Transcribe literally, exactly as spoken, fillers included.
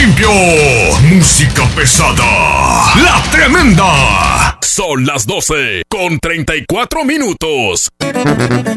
limpio, música pesada, La Tremenda. Son las doce con treinta y cuatro minutos.